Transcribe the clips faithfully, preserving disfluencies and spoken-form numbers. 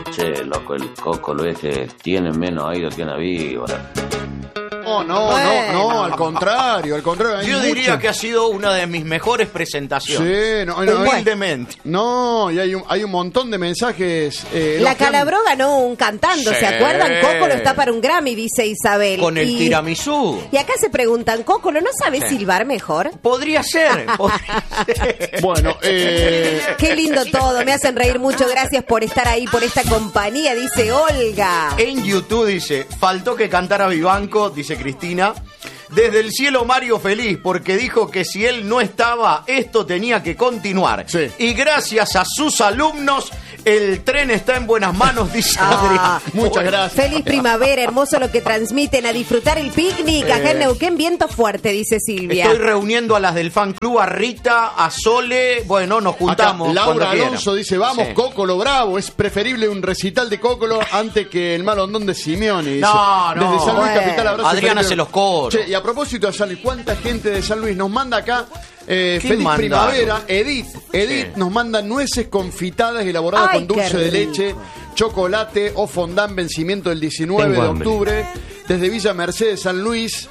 che, loco, el Cócolo este tiene menos aire que una víbora. No, no, bueno. no, no, al contrario, al contrario. Yo diría mucho. que ha sido una de mis mejores presentaciones. Sí, no, no, humildemente. No, y hay un, hay un montón de mensajes. Eh, la Calabró han... ganó un cantando, sí. ¿Se acuerdan? Cócolo está para un Grammy, dice Isabel. Con el y... tiramisú. Y acá se preguntan, ¿Cócolo no sabe sí. silbar mejor? Podría ser, podría ser. Bueno, eh... qué lindo todo, me hacen reír mucho. Gracias por estar ahí, por esta compañía, dice Olga. En YouTube dice, faltó que cantara Vivanco, dice Cristina. Desde el cielo Mario feliz porque dijo que si él no estaba esto tenía que continuar sí. y gracias a sus alumnos el tren está en buenas manos, dice ah, Adrián. Muchas gracias. Feliz primavera, hermoso lo que transmiten, a disfrutar el picnic eh, acá en Neuquén, viento fuerte, dice Silvia. Estoy reuniendo a las del fan club, a Rita, a Sole, bueno, nos juntamos. Acá, Laura Alonso quiera. dice, vamos sí. Cócolo bravo, es preferible un recital de Cócolo antes que el mal hondón de Simeone. Dice. No, no. Desde San Luis bueno. Capital, abrazo. Adriana se los coros. Che, y a propósito de San Luis, ¿cuánta gente de San Luis nos manda acá? Eh, feliz mandaron? primavera, Edith. Edith sí. nos manda nueces confitadas elaboradas Ay, con dulce de leche, chocolate o fondant, vencimiento del diecinueve Tengo de octubre, hambre. Desde Villa Mercedes, San Luis,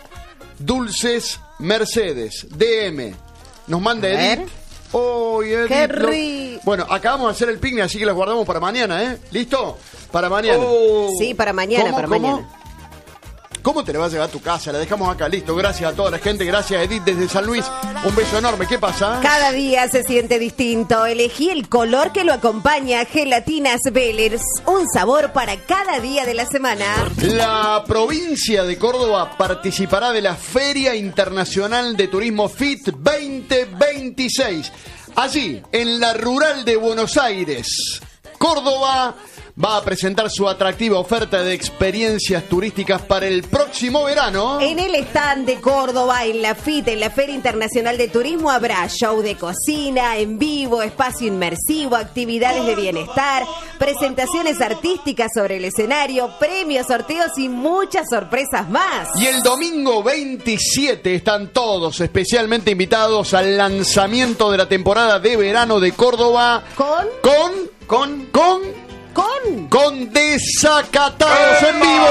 Dulces Mercedes, D M. Nos manda Edith. Oh, Edith Qué rico. Lo... Bueno, acabamos de hacer el picnic, así que las guardamos para mañana, ¿eh? ¿Listo? Para mañana. Oh. Sí, para mañana, ¿Cómo, para ¿cómo? mañana. ¿Cómo te la vas a llevar a tu casa? La dejamos acá, listo. Gracias a toda la gente, gracias a Edith desde San Luis. Un beso enorme. ¿Qué pasa? Cada día se siente distinto. Elegí el color que lo acompaña. Gelatinas Bellers. Un sabor para cada día de la semana. La provincia de Córdoba participará de la Feria Internacional de Turismo F I T veinte veintiséis. Allí, en la rural de Buenos Aires, Córdoba va a presentar su atractiva oferta de experiencias turísticas para el próximo verano. En el stand de Córdoba, en la F I T, en la Feria Internacional de Turismo, habrá show de cocina, en vivo, espacio inmersivo, actividades de bienestar, presentaciones artísticas sobre el escenario, premios, sorteos y muchas sorpresas más. Y el domingo veintisiete están todos especialmente invitados al lanzamiento de la temporada de verano de Córdoba. ¿Con? Con... Con... Con... Con, con Desacatados en vivo.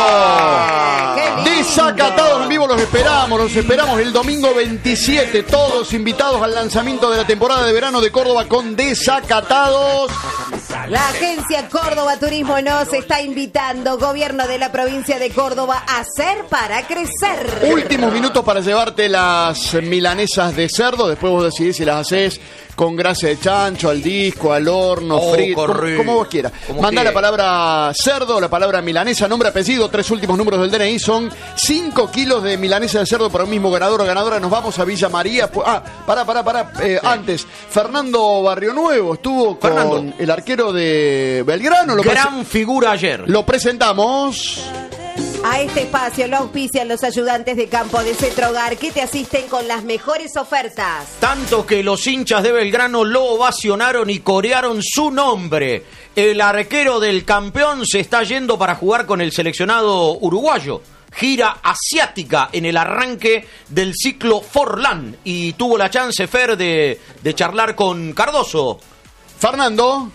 Desacatados en vivo, los esperamos, los esperamos el domingo veintisiete, todos invitados al lanzamiento de la temporada de verano de Córdoba con Desacatados. La agencia Córdoba Turismo nos está invitando, gobierno de la provincia de Córdoba, a hacer para crecer. Últimos minutos para llevarte las milanesas de cerdo, después vos decidís si las haces con grasa de chancho, al disco, al horno, oh, frito, como, como vos quieras. Mandá la palabra cerdo, la palabra milanesa, nombre, apellido, tres últimos números del D N I, son cinco kilos de milanesa de cerdo para un mismo ganador o ganadora. Nos vamos a Villa María. Ah, pará, pará, pará. Eh, sí. Antes, Fernando Barrionuevo estuvo con Fernando. el arquero de Belgrano. Lo Gran figura ayer. Lo presentamos. A este espacio lo auspician los ayudantes de campo de Cetrogar, que te asisten con las mejores ofertas. Tanto que los hinchas de Belgrano lo ovacionaron y corearon su nombre. El arquero del campeón se está yendo para jugar con el seleccionado uruguayo. Gira asiática en el arranque del ciclo Forlán. Y tuvo la chance, Fer, de, de charlar con Cardoso. Fernando.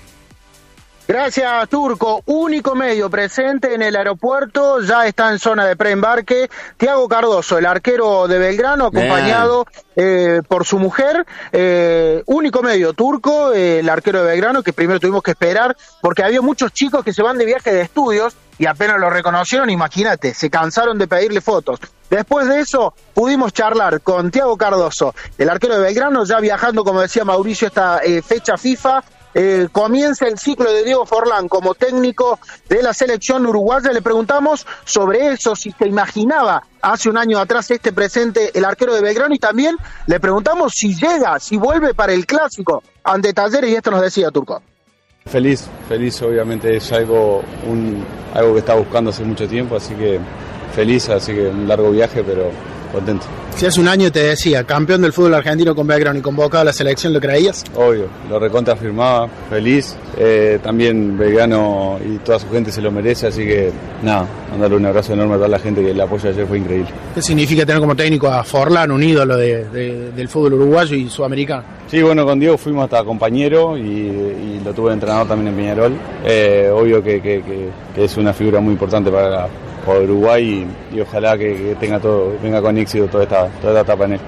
Gracias, Turco. Único medio presente en el aeropuerto, ya está en zona de preembarque. Tiago Cardoso, el arquero de Belgrano, acompañado eh, por su mujer. Eh, único medio, Turco, eh, el arquero de Belgrano, que primero tuvimos que esperar, porque había muchos chicos que se van de viaje de estudios y apenas lo reconocieron, imagínate, se cansaron de pedirle fotos. Después de eso, pudimos charlar con Tiago Cardoso, el arquero de Belgrano, ya viajando, como decía Mauricio, esta eh, fecha FIFA. Eh, comienza el ciclo de Diego Forlán como técnico de la selección uruguaya. Le preguntamos sobre eso, si se imaginaba hace un año atrás este presente el arquero de Belgrano, y también le preguntamos si llega, si vuelve para el clásico ante Talleres, y esto nos decía Turco. Feliz, feliz, obviamente es algo, un, algo que está buscando hace mucho tiempo, así que feliz, así que un largo viaje, pero contento. Si hace un año te decía, campeón del fútbol argentino con Belgrano y convocado a la selección, ¿lo creías? Obvio, lo recontra firmaba, feliz. Eh, también Belgrano y toda su gente se lo merece, así que nada, mandarle un abrazo enorme a toda la gente que el apoyo ayer fue increíble. ¿Qué significa tener como técnico a Forlán, un ídolo de, de, del fútbol uruguayo y sudamericano? Sí, bueno, con Diego fuimos hasta compañero y, y lo tuve de entrenador también en Peñarol. Eh, obvio que, que, que, que es una figura muy importante para la por Uruguay y, y ojalá que, que tenga todo, venga con éxito toda esta, toda esta etapa en él.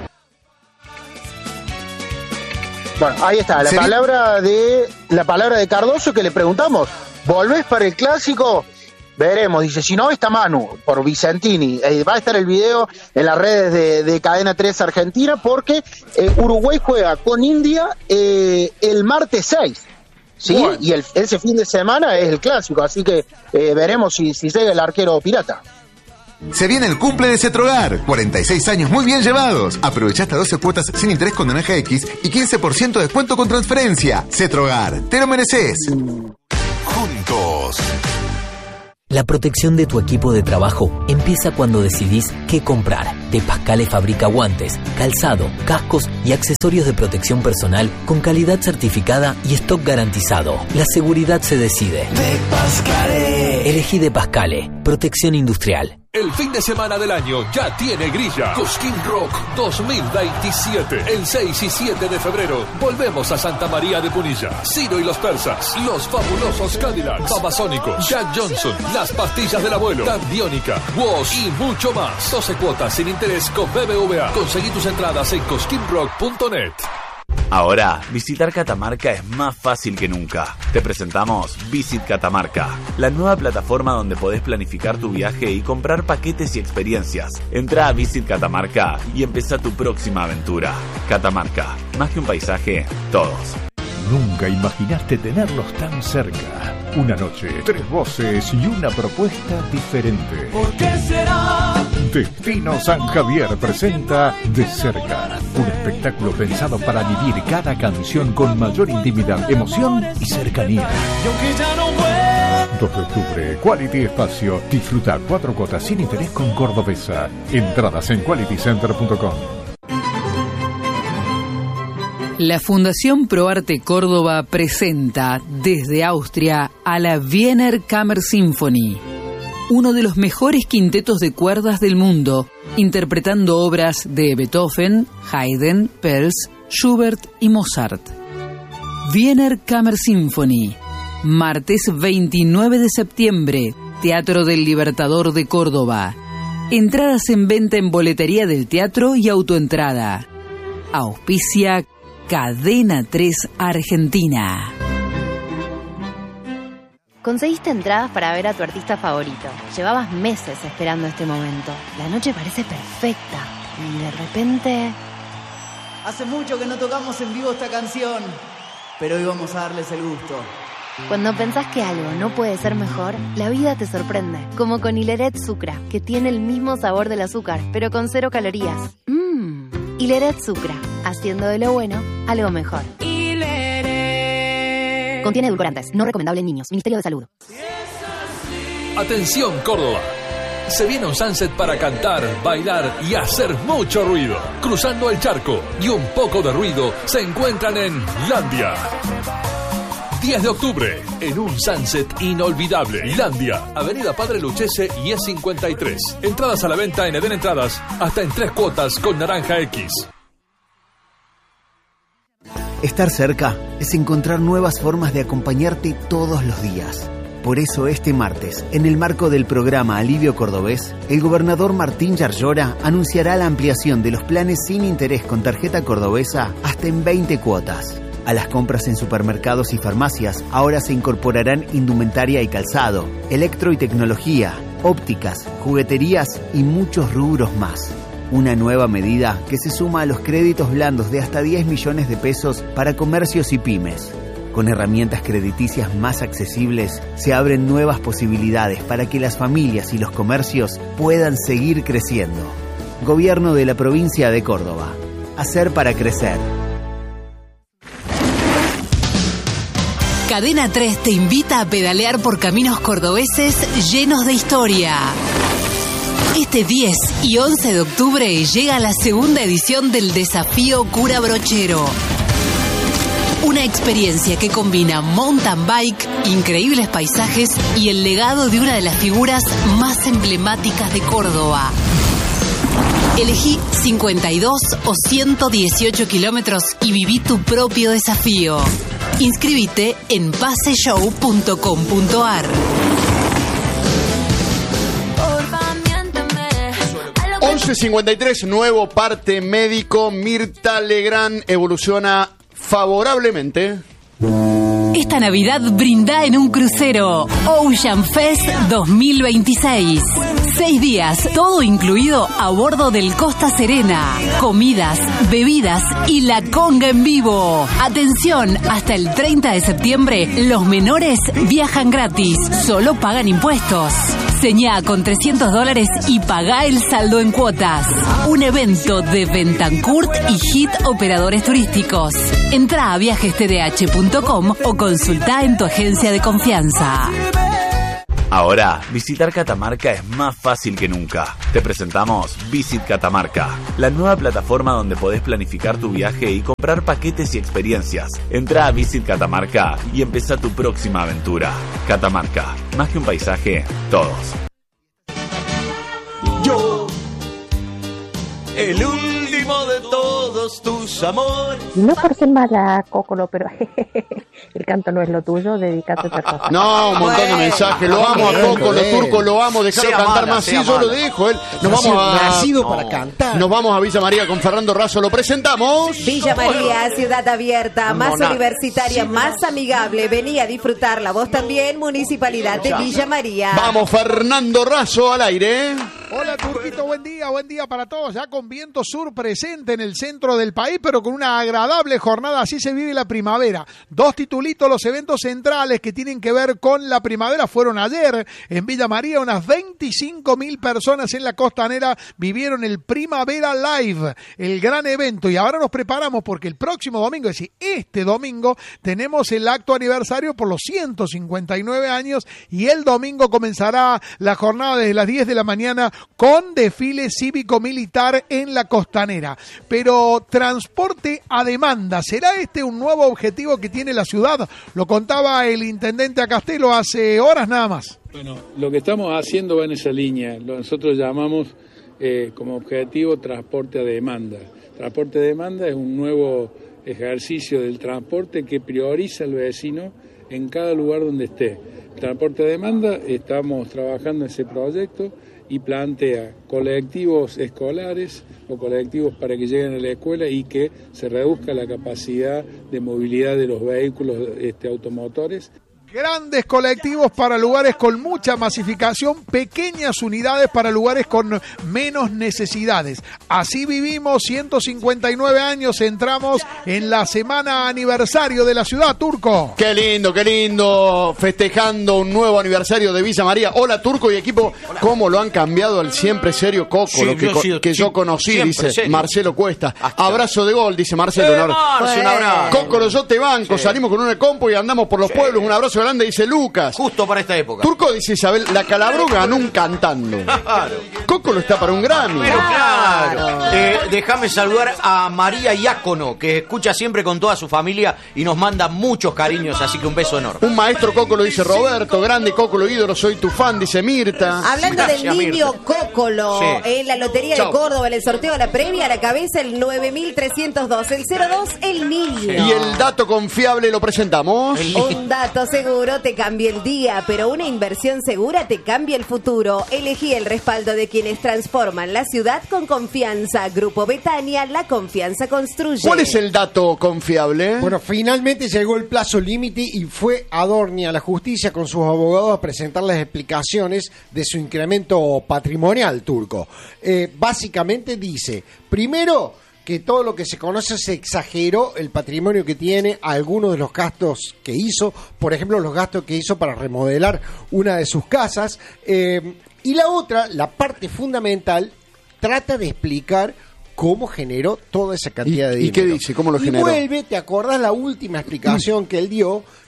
Bueno, ahí está, la ¿Sería? palabra de la palabra de Cardoso que le preguntamos, ¿volvés para el clásico? Veremos, dice, si no está Manu, por Vicentini. Eh, va a estar el video en las redes de, de Cadena tres Argentina porque eh, Uruguay juega con India eh, el martes seis. Sí, bueno. Y el, ese fin de semana es el clásico, así que eh, veremos si, si llega el arquero pirata. Se viene el cumple de Cetrogar, cuarenta y seis años muy bien llevados. Aprovecha hasta doce cuotas sin interés con Naranja X y quince por ciento de descuento con transferencia. Cetrogar, te lo mereces. Juntos. La protección de tu equipo de trabajo empieza cuando decidís qué comprar. De Pascale fabrica guantes, calzado, cascos y accesorios de protección personal con calidad certificada y stock garantizado. La seguridad se decide. De Pascale. Elegí De Pascale. Protección industrial. El fin de semana del año ya tiene grilla. Cosquín Rock dos mil veintisiete. El seis y siete de febrero volvemos a Santa María de Punilla. Ciro y los Persas, Los Fabulosos Cadillacs, Babasónicos, Jack Johnson, Las Pastillas del Abuelo, Tandiónica, Woz y mucho más. doce cuotas sin interés con B B V A. Conseguí tus entradas en cosquín rock punto net. Ahora, visitar Catamarca es más fácil que nunca. Te presentamos Visit Catamarca, la nueva plataforma donde podés planificar tu viaje y comprar paquetes y experiencias. Entra a Visit Catamarca y empezá tu próxima aventura. Catamarca, más que un paisaje, todos. Nunca imaginaste tenerlos tan cerca. Una noche, tres voces y una propuesta diferente. ¿Por qué será? Destino San Javier presenta De Cerca, un espectáculo pensado para vivir cada canción con mayor intimidad, emoción y cercanía. Y aunque ya no vuelva. dos de octubre, Quality Espacio. Disfruta cuatro cuotas sin interés con Cordobesa. Entradas en quality center punto com. La Fundación ProArte Córdoba presenta desde Austria a la Wiener Kammersymphonie, uno de los mejores quintetos de cuerdas del mundo, interpretando obras de Beethoven, Haydn, Pels, Schubert y Mozart. Wiener Kammersymphonie, martes veintinueve de septiembre, Teatro del Libertador de Córdoba. Entradas en venta en boletería del teatro y autoentrada. Auspicia Cadena tres Argentina. Conseguiste entradas para ver a tu artista favorito. Llevabas meses esperando este momento. La noche parece perfecta. Y de repente... Hace mucho que no tocamos en vivo esta canción, pero hoy vamos a darles el gusto. Cuando pensás que algo no puede ser mejor, la vida te sorprende. Como con Hileret Sucra, que tiene el mismo sabor del azúcar, pero con cero calorías. Mmm... Hileret Sucra, haciendo de lo bueno algo mejor. Hileret. Contiene edulcorantes, no recomendable en niños. Ministerio de Salud. Atención Córdoba. Se viene un sunset para cantar, bailar y hacer mucho ruido. Cruzando el charco y un poco de ruido se encuentran en Landia. diez de octubre, en un sunset inolvidable. Landia, Avenida Padre Lucchese y E cincuenta y tres. Entradas a la venta en Eden Entradas, hasta en tres cuotas con Naranja X. Estar cerca es encontrar nuevas formas de acompañarte todos los días. Por eso este martes, en el marco del programa Alivio Cordobés, el gobernador Martín Yarlora anunciará la ampliación de los planes sin interés con tarjeta cordobesa hasta en veinte cuotas. A las compras en supermercados y farmacias ahora se incorporarán indumentaria y calzado, electro y tecnología, ópticas, jugueterías y muchos rubros más. Una nueva medida que se suma a los créditos blandos de hasta diez millones de pesos para comercios y pymes. Con herramientas crediticias más accesibles, se abren nuevas posibilidades para que las familias y los comercios puedan seguir creciendo. Gobierno de la provincia de Córdoba. Hacer para crecer. Cadena tres te invita a pedalear por caminos cordobeses llenos de historia. Este diez y once de octubre llega la segunda edición del Desafío Cura Brochero. Una experiencia que combina mountain bike, increíbles paisajes y el legado de una de las figuras más emblemáticas de Córdoba. Elegí cincuenta y dos o ciento dieciocho kilómetros y viví tu propio desafío. Inscríbete en paseshow punto com punto ar. once cincuenta y tres, nuevo parte médico. Mirta Legrand evoluciona favorablemente. Esta Navidad brinda en un crucero Ocean Fest dos mil veintiséis. Seis días, todo incluido a bordo del Costa Serena. Comidas, bebidas y la conga en vivo. Atención, hasta el treinta de septiembre los menores viajan gratis, solo pagan impuestos. Señá con trescientos dólares y pagá el saldo en cuotas. Un evento de Bentancourt y Hit Operadores Turísticos. Entrá a viajes t d h punto com o consultá en tu agencia de confianza. Ahora, visitar Catamarca es más fácil que nunca. Te presentamos Visit Catamarca, la nueva plataforma donde podés planificar tu viaje y comprar paquetes y experiencias. Entrá a Visit Catamarca y empezá tu próxima aventura. Catamarca, más que un paisaje, todos. Yo, el último de todos tus amores. No por ser mala, Cócolo, pero el canto no es lo tuyo, dedícate a otra cosa. No, un montón de mensajes. Lo amo a Cócolo, Turco, lo amo. Dejarlo cantar más. Sí, yo lo dejo. Él. Nos vamos a. Nacido para cantar. Nos vamos a Villa María con Fernando Razo. Lo presentamos. Villa María, ciudad abierta, más Monar. universitaria, más amigable. Vení a disfrutarla. Vos también, Municipalidad de Villa María. Vamos, Fernando Razo al aire. Hola, Turquito, buen día, buen día para todos. Ya con viento sur presente en el centro del país, pero con una agradable jornada. Así se vive la primavera. Dos titulitos, los eventos centrales que tienen que ver con la primavera fueron ayer en Villa María. Unas veinticinco mil personas en la costanera vivieron el Primavera Live, el gran evento. Y ahora nos preparamos porque el próximo domingo, es decir, este domingo, tenemos el acto aniversario por los ciento cincuenta y nueve años y el domingo comenzará la jornada desde las diez de la mañana con desfile cívico-militar en la costanera. Pero transporte a demanda, ¿será este un nuevo objetivo que tiene la ciudad? Lo contaba el intendente Acastelo hace horas nada más. Bueno, lo que estamos haciendo va en esa línea. Lo nosotros llamamos eh, como objetivo transporte a demanda. Transporte a demanda es un nuevo ejercicio del transporte que prioriza al vecino en cada lugar donde esté. Transporte a demanda, estamos trabajando en ese proyecto y plantea colectivos escolares o colectivos para que lleguen a la escuela y que se reduzca la capacidad de movilidad de los vehículos este, automotores. Grandes colectivos para lugares con mucha masificación, pequeñas unidades para lugares con menos necesidades. Así vivimos ciento cincuenta y nueve años, entramos en la semana aniversario de la ciudad, Turco. Qué lindo, qué lindo, festejando un nuevo aniversario de Villa María. Hola, Turco y equipo, cómo lo han cambiado al siempre serio Coco, Sí, lo que, yo, sí, que sí, yo conocí, siempre dice serio. Marcelo Cuesta. Hasta- Abrazo de gol, dice Marcelo. Eh, ¿no? Marce, un abrazo. Cócolo, yo te banco, Sí. salimos con una compo y andamos por los Sí. pueblos. Un abrazo grande, dice Lucas. Justo para esta época. Turco, dice Isabel, la Calabró ganó un cantando. Claro. Cócolo está para un Grammy. Pero claro, eh, déjame saludar a María Iácono, que escucha siempre con toda su familia y nos manda muchos cariños, así que un beso enorme. Un maestro Cócolo, dice Roberto. Grande Cócolo, ídolo, soy tu fan, dice Mirta. Hablando Gracias, del niño Mirta. Cócolo, Sí. en la Lotería Chau. de Córdoba, en el sorteo de la premia, a la cabeza el nueve mil trescientos dos, el cero dos, el niño. Y el dato confiable lo presentamos. Un dato seguro te cambia el día, pero una inversión segura te cambia el futuro. Elegí el respaldo de quienes transforman la ciudad con confianza. Grupo Betania, la confianza construye. ¿Cuál es el dato confiable? Bueno, finalmente llegó el plazo límite y fue Adorni a la justicia con sus abogados a presentar las explicaciones de su incremento patrimonial, Turco. Eh, básicamente dice, primero, que todo lo que se conoce se exageró el patrimonio que tiene, algunos de los gastos que hizo, por ejemplo, los gastos que hizo para remodelar una de sus casas. Eh, y la otra, la parte fundamental, trata de explicar cómo generó toda esa cantidad ¿Y- de y dinero. qué dice? ¿Cómo lo y generó? vuelve, ¿te acordás la última explicación que él dio?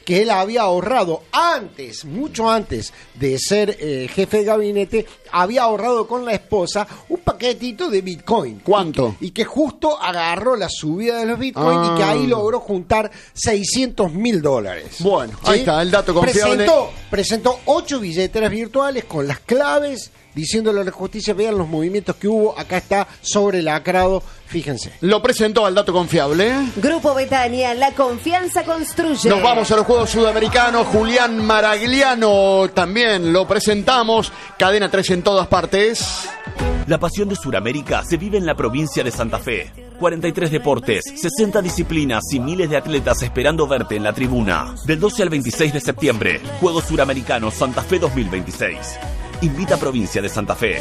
que él había ahorrado antes, mucho antes de ser eh, jefe de gabinete, había ahorrado con la esposa un paquetito de Bitcoin. ¿Cuánto? Y, y que justo agarró la subida de los Bitcoin ah. y que ahí logró juntar seiscientos mil dólares. Bueno, ¿sí? Ahí está, el dato confiable. Presentó, presentó ocho billeteras virtuales con las claves, diciéndole a la justicia, vean los movimientos que hubo, acá está sobrelacrado, fíjense. Lo presentó al dato confiable. Grupo Betania, la confianza construye. Nos vamos a los Juegos Sudamericanos, Julián Maragliano también lo presentamos, Cadena tres en todas partes. La pasión de Sudamérica se vive en la provincia de Santa Fe. cuarenta y tres deportes, sesenta disciplinas y miles de atletas esperando verte en la tribuna. Del doce al veintiséis de septiembre, Juegos Suramericanos Santa Fe dos mil veintiséis. Invita a Provincia de Santa Fe.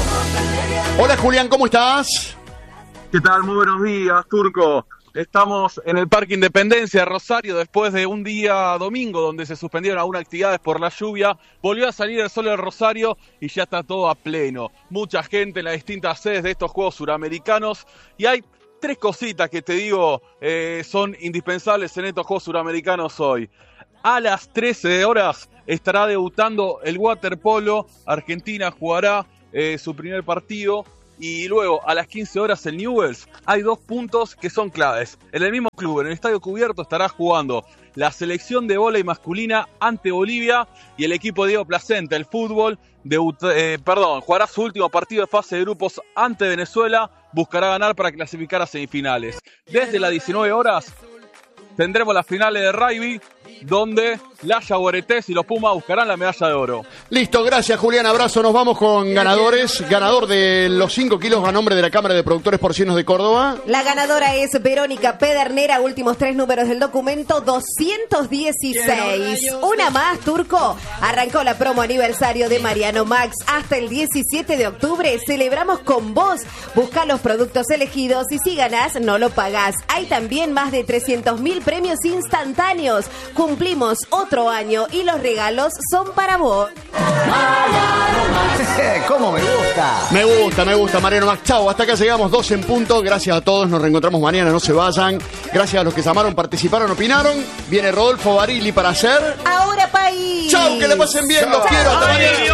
Hola Julián, ¿cómo estás? ¿Qué tal? Muy buenos días, Turco. Estamos en el Parque Independencia de Rosario después de un día domingo donde se suspendieron algunas actividades por la lluvia. Volvió a salir el sol de Rosario y ya está todo a pleno. Mucha gente en las distintas sedes de estos Juegos Suramericanos y hay tres cositas que te digo eh, son indispensables en estos Juegos Suramericanos hoy. A las trece horas estará debutando el waterpolo. Argentina jugará eh, su primer partido. Y luego, a las quince horas en Newell's, hay dos puntos que son claves. En el mismo club, en el estadio cubierto, estará jugando la selección de vóley masculina ante Bolivia y el equipo de Diego Placenta, el fútbol, debut, eh, perdón, jugará su último partido de fase de grupos ante Venezuela. Buscará ganar para clasificar a semifinales. Desde las diecinueve horas tendremos las finales de rugby, donde la Yaguaretés y los Pumas buscarán la medalla de oro. Listo, gracias Julián, abrazo, nos vamos con ganadores. Ganador de los cinco kilos a nombre de la Cámara de Productores Porcinos de Córdoba. La ganadora es Verónica Pedernera, últimos tres números del documento, doscientos dieciséis. Una más, Turco. Arrancó la promo aniversario de Mariano Max hasta el diecisiete de octubre. Celebramos con vos. Busca los productos elegidos y si ganás, no lo pagás. Hay también más de trescientos mil premios instantáneos. Cumplimos otro año y los regalos son para vos. ¿Cómo me gusta? Me gusta, me gusta, Mariano Max. Chau, hasta acá llegamos, dos en punto. Gracias a todos, nos reencontramos mañana, no se vayan. Gracias a los que llamaron, participaron, opinaron. Viene Rodolfo Barili para hacer... Ahora país. Chau, que le pasen bien, Chau. Los quiero, hasta mañana.